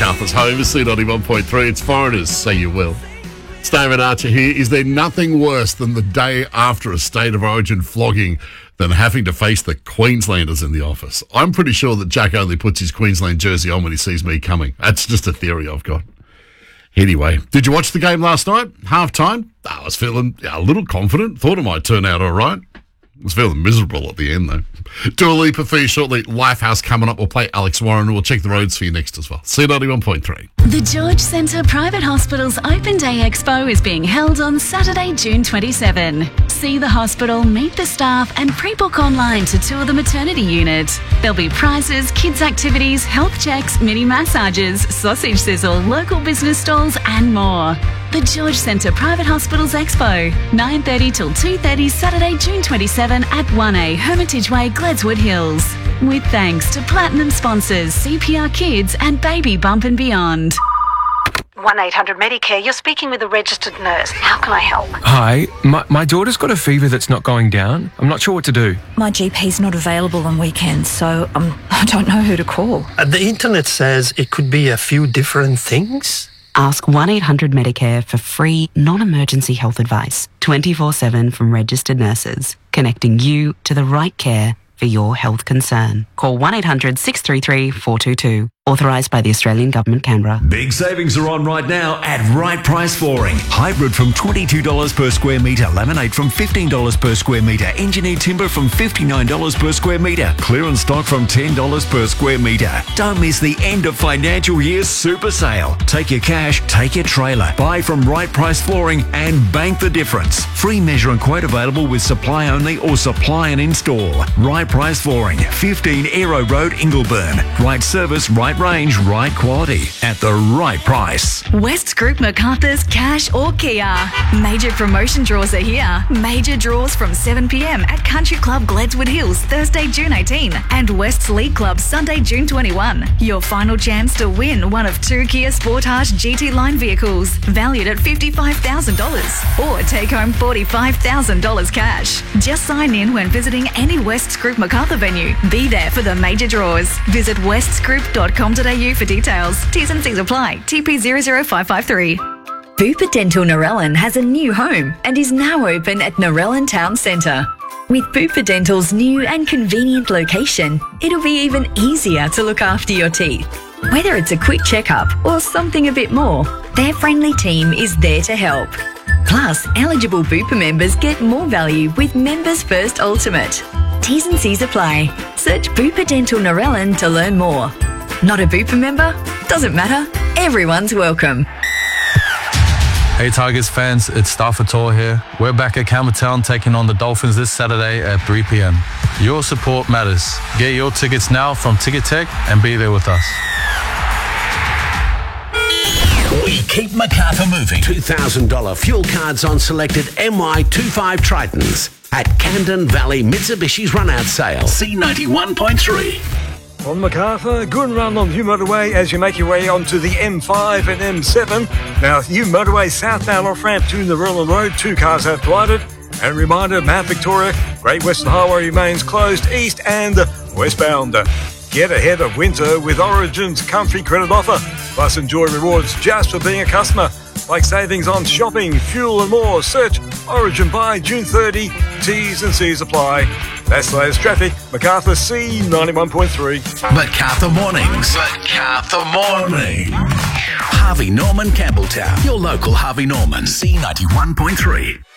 Macarthur's home is C91.3. It's Foreigners, Say You Will. It's David Archer here. Is there nothing worse than the day after a State of Origin flogging than having to face the Queenslanders in the office? I'm pretty sure that Jack only puts his Queensland jersey on when he sees me coming. That's just a theory I've got. Anyway, did you watch the game last night? Half-time? I was feeling a little confident. Thought it might turn out all right. I was feeling miserable at the end, though. Dua Lipa for you shortly. Lifehouse coming up. We'll play Alex Warren. We'll check the roads for you next as well. C91.3. The George Centre Private Hospital's Open Day Expo is being held on Saturday, June 27. See the hospital, meet the staff and pre-book online to tour the maternity unit. There'll be prizes, kids activities, health checks, mini massages, sausage sizzle, local business stalls and more. The George Centre Private Hospitals Expo, 9:30 till 2:30 Saturday, June 27 at 1A Hermitage Way, Gledswood Hills. With thanks to Platinum sponsors CPR Kids and Baby Bump and Beyond. 1-800-MEDICARE, you're speaking with a registered nurse. How can I help? Hi, my daughter's got a fever that's not going down. I'm not sure what to do. My GP's not available on weekends, so I don't know who to call. The internet says it could be a few different things. Ask 1-800-MEDICARE for free, non-emergency health advice, 24/7 from registered nurses, connecting you to the right care for your health concern. Call 1-800-633-422. Authorised by the Australian Government, Canberra. Big savings are on right now at Right Price Flooring. Hybrid from $22 per square metre. Laminate from $15 per square metre. Engineered timber from $59 per square metre. Clearance stock from $10 per square metre. Don't miss the end of financial year super sale. Take your cash, take your trailer. Buy from Right Price Flooring and bank the difference. Free measure and quote available with supply only or supply and install. Right Price Flooring, 15 Aero Road, Ingleburn. Right service, right range, right quality at the right price. West Group Macarthur's Cash or Kia. Major promotion draws are here. Major draws from 7 p.m. at Country Club Gledswood Hills, Thursday, June 18, and West's League Club, Sunday, June 21. Your final chance to win one of 2 Kia Sportage GT line vehicles, valued at $55,000, or take home $45,000 cash. Just sign in when visiting any West's Group Macarthur venue. Be there for the major draws. Visit westsgroup.com.au for details. T's and C's apply. TP 00553. Bupa Dental Narellan has a new home and is now open at Narellan Town Centre. With Bupa Dental's new and convenient location, it'll be even easier to look after your teeth. Whether it's a quick checkup or something a bit more, their friendly team is there to help. Plus, eligible Bupa members get more value with Members First Ultimate. T's and C's apply. Search Bupa Dental Narellan to learn more. Not a Bupa member? Doesn't matter. Everyone's welcome. Hey Tigers fans, it's Stafford Tor here. We're back at Campbelltown taking on the Dolphins this Saturday at 3 p.m. Your support matters. Get your tickets now from Ticket Tech and be there with us. We keep Macarthur moving. $2,000 fuel cards on selected MY25 Tritons at Camden Valley Mitsubishi's run-out sale. C91.3. On Macarthur, good run on New Motorway as you make your way onto the M5 and M7. Now, New Motorway southbound off-ramp to the Narellan Road, 2 cars have collided. And reminder, Mount Victoria, Great Western Highway remains closed east and westbound. Get ahead of winter with Origin's Country Credit Offer. Plus enjoy rewards just for being a customer, like savings on shopping, fuel and more. Search Origin by June 30. T's and C's apply. That's the latest traffic. Macarthur C91.3. Macarthur Mornings. Macarthur Morning. Harvey Norman Campbelltown. Your local Harvey Norman. C91.3.